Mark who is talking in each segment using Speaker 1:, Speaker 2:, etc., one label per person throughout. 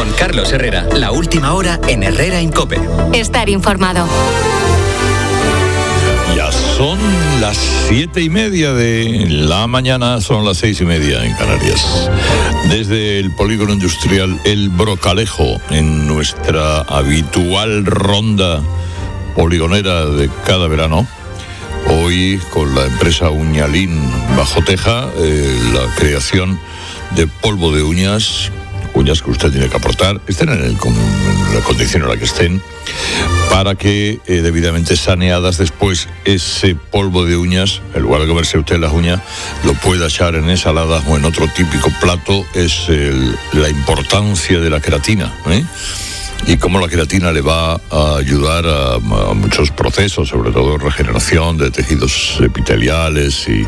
Speaker 1: Con Carlos Herrera, la última hora en Herrera en COPE.
Speaker 2: Estar informado.
Speaker 3: Ya son las 7:30 de la mañana, son las 6:30 en Canarias. Desde el polígono industrial El Brocalejo, en nuestra habitual ronda poligonera de cada verano, hoy con la empresa Uñalín Bajo Teja, la creación de polvo de uñas que usted tiene que aportar, estén en la condición en la que estén, para que debidamente saneadas después ese polvo de uñas, en lugar de comerse usted las uñas, lo pueda echar en ensaladas o en otro típico plato. Es la importancia de la queratina, y cómo la queratina le va a ayudar a muchos procesos, sobre todo regeneración de tejidos epiteliales y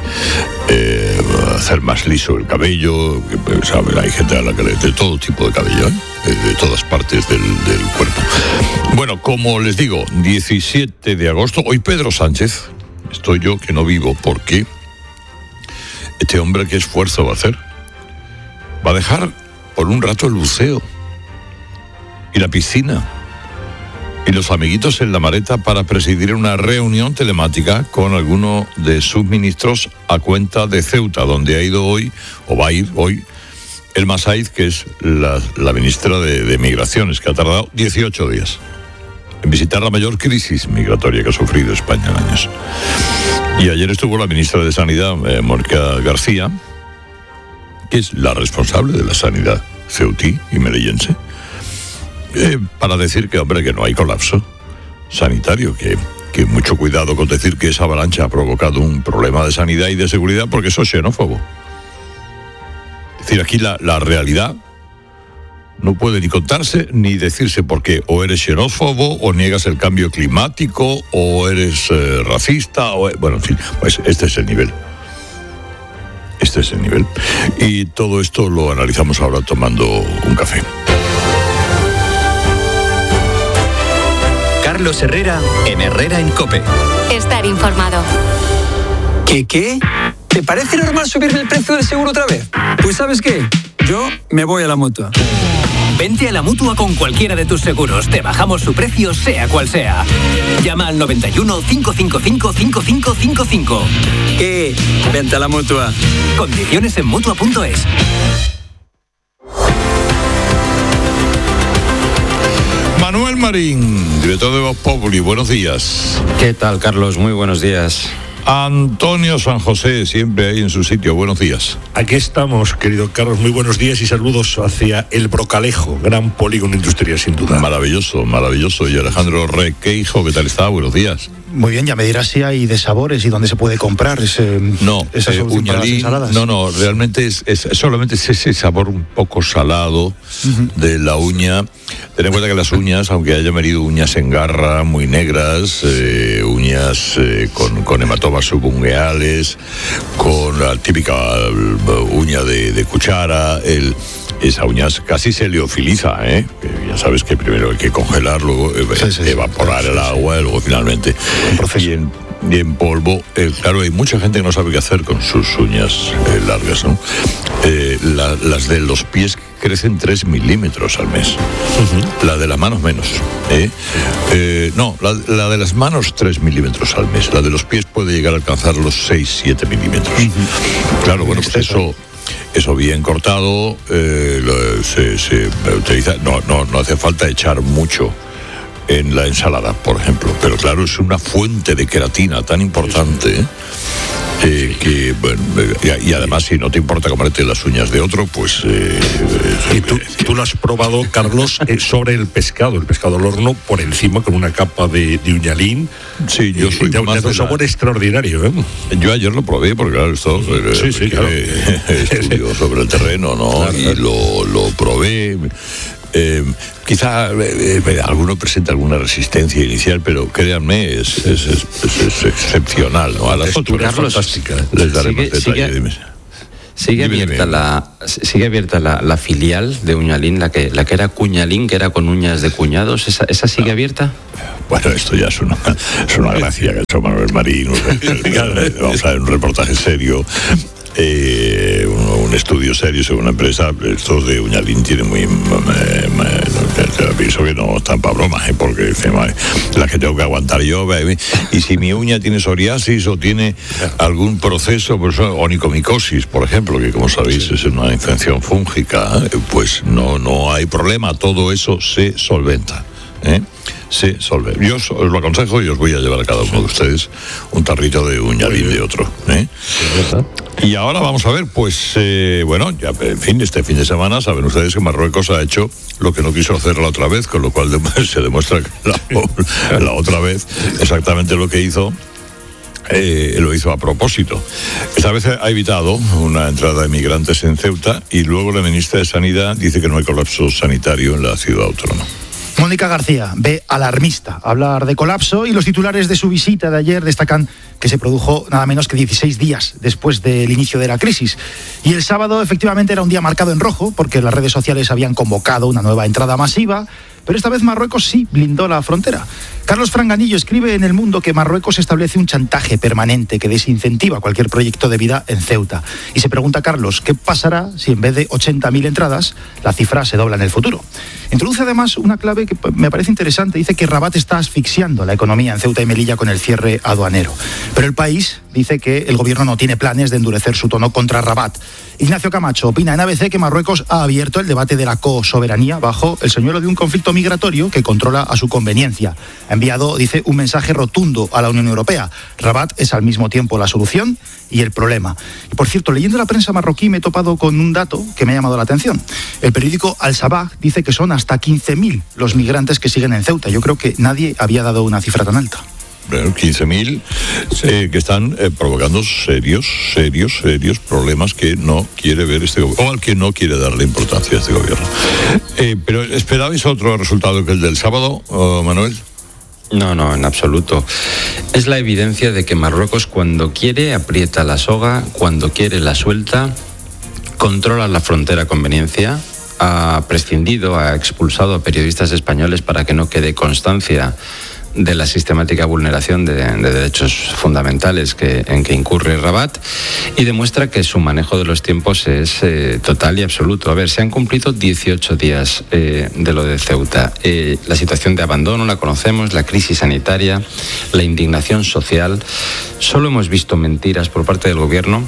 Speaker 3: hacer más liso el cabello. ¿Sabe? Hay gente a la que de todo tipo de cabello, de todas partes del cuerpo. Bueno, como les digo, 17 de agosto, hoy Pedro Sánchez, estoy yo que no vivo, porque este hombre, ¿qué esfuerzo va a hacer? Va a dejar por un rato el buceo y la piscina y los amiguitos en la maleta para presidir una reunión telemática con alguno de sus ministros a cuenta de Ceuta, donde ha ido hoy, o va a ir hoy, Elma Saíz, que es la ministra de Migraciones, que ha tardado 18 días en visitar la mayor crisis migratoria que ha sufrido España en años. Y ayer estuvo la ministra de Sanidad, Mónica García, que es la responsable de la sanidad ceutí y melillense, para decir que, hombre, que no hay colapso sanitario, que mucho cuidado con decir que esa avalancha ha provocado un problema de sanidad y de seguridad, porque eso es xenófobo. Es decir, aquí la realidad no puede ni contarse ni decirse, porque o eres xenófobo, o niegas el cambio climático, o eres racista, bueno, en fin, pues este es el nivel. Este es el nivel. Y todo esto lo analizamos ahora tomando un café.
Speaker 1: Carlos Herrera en Herrera en COPE.
Speaker 2: Estar informado.
Speaker 4: ¿Qué? ¿Te parece normal subirme el precio del seguro otra vez? Pues ¿sabes qué? Yo me voy a la Mutua.
Speaker 5: Vente a la Mutua con cualquiera de tus seguros. Te bajamos su precio, sea cual sea. Llama al 91 555 5555.
Speaker 4: ¿Qué? Vente a la Mutua.
Speaker 5: Condiciones en Mutua.es.
Speaker 3: Manuel Marín, director de Voz Populi, buenos días.
Speaker 6: ¿Qué tal, Carlos? Muy buenos días.
Speaker 3: Antonio San José, siempre ahí en su sitio, buenos días.
Speaker 7: Aquí estamos, querido Carlos, muy buenos días y saludos hacia El Brocalejo, gran polígono industrial sin duda.
Speaker 3: Maravilloso, maravilloso. Y Alejandro Requeijo, ¿qué tal está? Buenos días.
Speaker 8: Muy bien, ya me dirás si hay de sabores y dónde se puede comprar esa solución para las ensaladas.
Speaker 3: No, realmente es solamente ese sabor un poco salado de la uña. Ten en cuenta que las uñas, aunque hayan venido uñas en garra, muy negras, uñas con hematomas subungueales, con la típica uña de cuchara, esa uña casi se leofiliza, ya sabes que primero hay que congelar, luego evaporar el agua, y luego finalmente y en polvo. Claro, hay mucha gente que no sabe qué hacer con sus uñas largas, ¿no? Las de los pies crecen 3 milímetros al mes. La de las manos menos. La de las manos 3 milímetros al mes. La de los pies puede llegar a alcanzar los 6-7 milímetros. Claro, bueno, pues eso bien cortado se utiliza. No hace falta echar mucho en la ensalada, por ejemplo, pero claro, es una fuente de queratina tan importante que, bueno, y además, si no te importa comerte las uñas de otro, pues...
Speaker 7: y tú lo has probado, Carlos, sobre el pescado al horno, por encima, con una capa de uñalín.
Speaker 3: Sí, yo soy más
Speaker 7: de un sabor extraordinario,
Speaker 3: Yo ayer lo probé, porque claro, esto...
Speaker 7: claro.
Speaker 3: Estudio sobre el terreno, ¿no? Claro. Y lo probé... quizá alguno presenta alguna resistencia inicial, pero créanme, es excepcional, ¿no? A las otras fantásticas les daré más detalle.
Speaker 6: Sigue abierta la filial de Uñalín, la que era Cuñalín, que era con uñas de cuñados. ¿Esa sigue abierta?
Speaker 3: Bueno, esto ya es una gracia que ha hecho Manuel Marín. Vamos a ver un reportaje serio. un estudio serio sobre una empresa, estos de Uñalín tienen muy... Te aviso que no están para bromas, porque dicen, la que tengo que aguantar yo, y si mi uña tiene psoriasis o tiene algún proceso, pues, onicomicosis, por ejemplo, que como sabéis es una infección fúngica, pues no hay problema, todo eso se solventa. Se solve. Yo os lo aconsejo y os voy a llevar a cada uno de ustedes un tarrito de Uñalín de otro. Y ahora vamos a ver, pues, ya, en fin, este fin de semana saben ustedes que Marruecos ha hecho lo que no quiso hacer la otra vez, con lo cual se demuestra que la otra vez exactamente lo que hizo. Lo hizo a propósito. Esta vez ha evitado una entrada de migrantes en Ceuta y luego la ministra de Sanidad dice que no hay colapso sanitario en la ciudad autónoma.
Speaker 8: Mónica García ve alarmista hablar de colapso y los titulares de su visita de ayer destacan que se produjo nada menos que 16 días después del inicio de la crisis. Y el sábado efectivamente era un día marcado en rojo porque las redes sociales habían convocado una nueva entrada masiva, pero esta vez Marruecos sí blindó la frontera. Carlos Franganillo escribe en El Mundo que Marruecos establece un chantaje permanente que desincentiva cualquier proyecto de vida en Ceuta. Y se pregunta Carlos, ¿qué pasará si en vez de 80.000 entradas, la cifra se dobla en el futuro? Introduce además una clave que me parece interesante. Dice que Rabat está asfixiando la economía en Ceuta y Melilla con el cierre aduanero. Pero el país dice que el gobierno no tiene planes de endurecer su tono contra Rabat. Ignacio Camacho opina en ABC que Marruecos ha abierto el debate de la cosoberanía bajo el señuelo de un conflicto migratorio que controla a su conveniencia. Ha enviado, dice, un mensaje rotundo a la Unión Europea. Rabat es al mismo tiempo la solución y el problema. Y por cierto, leyendo la prensa marroquí me he topado con un dato que me ha llamado la atención. El periódico Al Sabah dice que son hasta 15.000 los migrantes que siguen en Ceuta. Yo creo que nadie había dado una cifra tan alta.
Speaker 3: 15.000 que están provocando serios problemas que no quiere ver este gobierno, o al que no quiere darle importancia a este gobierno. Pero ¿esperabais otro resultado que el del sábado, Manuel?
Speaker 6: No, en absoluto. Es la evidencia de que Marruecos cuando quiere aprieta la soga, cuando quiere la suelta, controla la frontera a conveniencia, ha prescindido, ha expulsado a periodistas españoles para que no quede constancia de la sistemática vulneración de derechos fundamentales en que incurre Rabat, y demuestra que su manejo de los tiempos es total y absoluto. A ver, se han cumplido 18 días de lo de Ceuta. La situación de abandono la conocemos, la crisis sanitaria, la indignación social. Solo hemos visto mentiras por parte del gobierno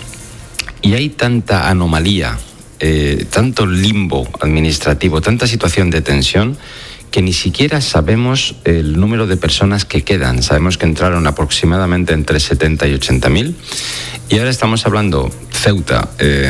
Speaker 6: y hay tanta anomalía, tanto limbo administrativo, tanta situación de tensión, que ni siquiera sabemos el número de personas que quedan. Sabemos que entraron aproximadamente entre 70 y 80.000 y ahora estamos hablando Ceuta.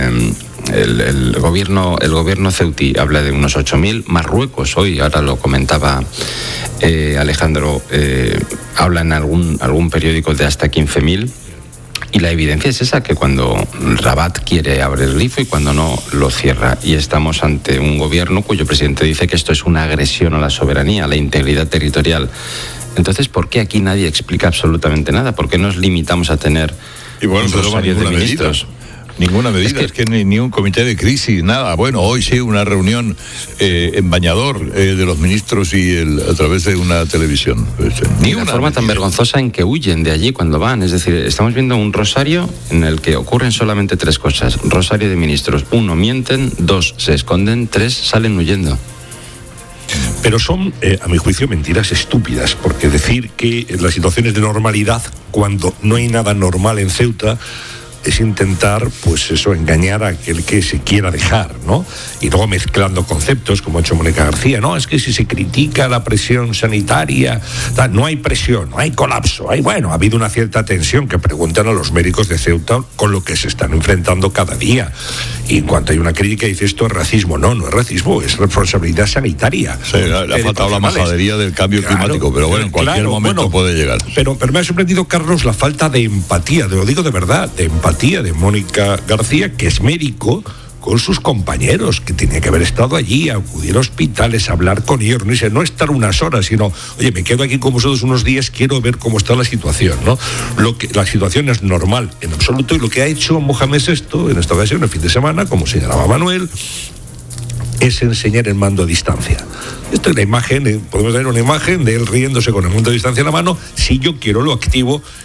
Speaker 6: El gobierno ceutí habla de unos 8.000. Marruecos hoy, ahora lo comentaba Alejandro, habla en algún periódico de hasta 15.000. Y la evidencia es esa, que cuando Rabat quiere abrir el grifo y cuando no, lo cierra. Y estamos ante un gobierno cuyo presidente dice que esto es una agresión a la soberanía, a la integridad territorial. Entonces, ¿por qué aquí nadie explica absolutamente nada? ¿Por qué nos limitamos a tener un rosario de ministros?
Speaker 3: Ninguna medida, es que ni un comité de crisis, nada. Bueno, hoy sí, una reunión en Bañador de los ministros y a través de una televisión.
Speaker 6: Ni una forma tan vergonzosa en que huyen de allí cuando van. Es decir, estamos viendo un rosario en el que ocurren solamente 3 cosas. Rosario de ministros. 1, mienten. 2, se esconden. 3, salen huyendo.
Speaker 7: Pero son, a mi juicio, mentiras estúpidas, porque decir que las situaciones de normalidad, cuando no hay nada normal en Ceuta, es intentar, pues eso, engañar a aquel que se quiera dejar, ¿no? Y luego mezclando conceptos, como ha hecho Mónica García. No, es que si se critica la presión sanitaria, no hay presión, no hay colapso. Ha habido una cierta tensión, que preguntan a los médicos de Ceuta con lo que se están enfrentando cada día. Y en cuanto hay una crítica, dice esto es racismo. No es racismo, es responsabilidad sanitaria.
Speaker 3: Sí, le ha faltado la majadería del cambio climático, pero bueno, en cualquier momento puede llegar.
Speaker 7: Pero me ha sorprendido, Carlos, la falta de empatía, te lo digo de verdad, de empatía de Mónica García, que es médico, con sus compañeros, que tenía que haber estado allí, acudir a hospitales, hablar con ellos, no estar unas horas, sino, oye, me quedo aquí con vosotros unos días, quiero ver cómo está la situación, ¿no? La situación es normal en absoluto, y lo que ha hecho Mohamed VI en esta ocasión, el fin de semana, como señalaba Manuel, es enseñar el mando a distancia. Esta es la imagen, podemos ver una imagen de él riéndose con el mando a distancia en la mano. Si yo quiero lo activo